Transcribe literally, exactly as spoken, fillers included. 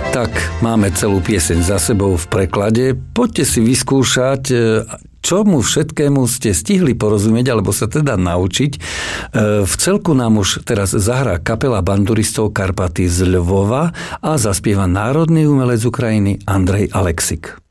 Tak, máme celú pieseň za sebou v preklade. Poďte si vyskúšať, čomu všetkému ste stihli porozumieť, alebo sa teda naučiť. V celku nám už teraz zahrá kapela banduristov Karpaty z Lvova a zaspieva národný umelec Ukrajiny Andrej Aleksik.